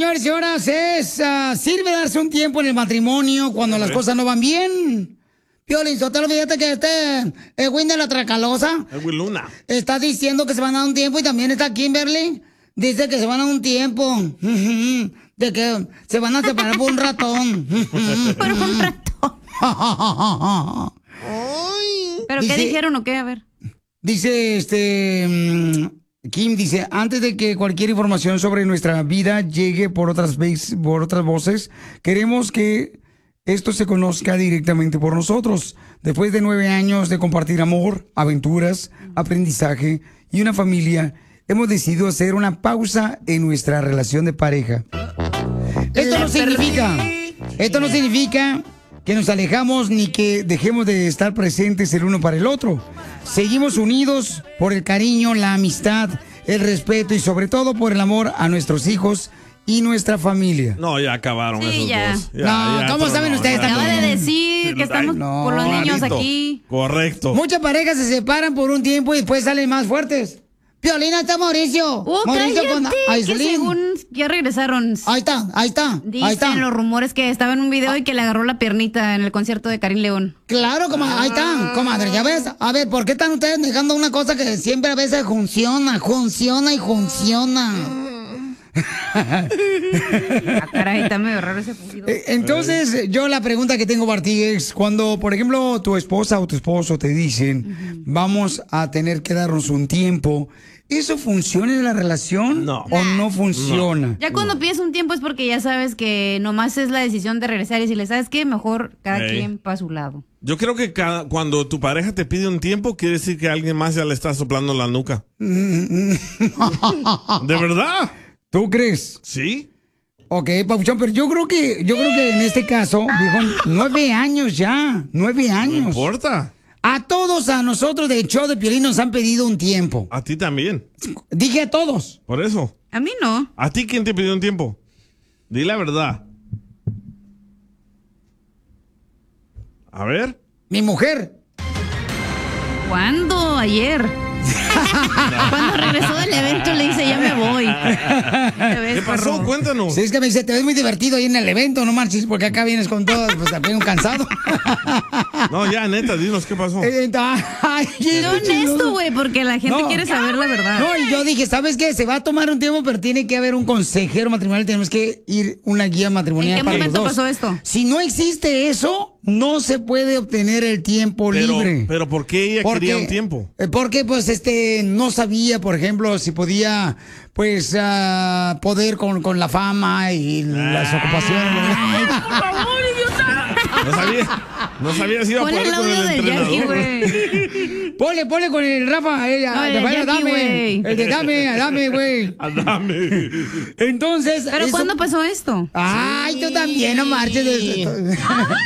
señores y señoras, sirve darse un tiempo en el matrimonio cuando las cosas no van bien. Piolín Sotelo, fíjate que Edwin de la Tracalosa Edwin Luna está diciendo que se van a dar un tiempo, y también está Kimberly, dice que se van a dar un tiempo, de que se van a separar por un ratón. Por un ratón. ¿Pero qué dijeron o qué? A ver. Dice, Kim dice, antes de que cualquier información sobre nuestra vida llegue por otras voces, queremos que esto se conozca directamente por nosotros. Después de 9 años de compartir amor, aventuras, aprendizaje y una familia, hemos decidido hacer una pausa en nuestra relación de pareja. Esto no significa que nos alejamos ni que dejemos de estar presentes el uno para el otro. Seguimos unidos por el cariño, la amistad, el respeto y sobre todo por el amor a nuestros hijos y nuestra familia. No, ya acabaron esos dos. ¿Cómo saben ustedes? Acaba de decir que estamos por los niños aquí. Correcto. Muchas parejas se separan por un tiempo y después salen más fuertes. Piolina, está Mauricio. Mauricio cállate, con Aislinn. que según ya regresaron. Ahí está. Dicen los rumores que estaba en un video y que le agarró la piernita en el concierto de Karim León. Claro, ahí está, comadre, ya ves. A ver, ¿por qué están ustedes negando una cosa que siempre a veces funciona? Caray, está medio raro ese pujido. Entonces, yo la pregunta que tengo para ti es, cuando, por ejemplo, tu esposa o tu esposo te dicen, vamos a tener que darnos un tiempo, ¿eso funciona en la relación o no funciona? No. Ya cuando pides un tiempo es porque ya sabes que nomás es la decisión de regresar y si le sabes que mejor cada quien para su lado. Yo creo que cuando tu pareja te pide un tiempo, quiere decir que alguien más ya le está soplando la nuca. ¿De verdad? ¿Tú crees? Sí. Ok, Papuchón, pero yo creo que en este caso, viejo, 9 años ya, 9 años. No importa. A todos, a nosotros de Show de Piolín nos han pedido un tiempo. A ti también. Dije a todos. Por eso. A mí no. ¿A ti quién te pidió un tiempo? Di la verdad. A ver. Mi mujer. ¿Cuándo? Ayer. Cuando regresó del evento le dice, ya me voy. ¿Qué pasó? Cuéntanos. Sí, es que me dice, te ves muy divertido ahí en el evento, no marches, porque acá vienes con todas, pues también cansado. No, ya, neta, dinos qué pasó. Qué honesto, güey, porque la gente quiere saber la verdad. No, y yo dije, ¿sabes qué? Se va a tomar un tiempo, pero tiene que haber un consejero matrimonial, tenemos que ir una guía matrimonial para los dos. ¿En qué momento pasó esto? Si no existe eso, no se puede obtener el tiempo libre. Pero ¿por qué ella quería un tiempo? Porque, pues, no sabía, por ejemplo, si podía, pues, poder con la fama y las ocupaciones. Ay, por favor, idiota. No sabía si iba a poder con el entrenador. Ponle con el Rafa. No, el de dame, güey. Dame. Entonces. ¿Pero cuándo pasó esto? Ay, tú también, no marches.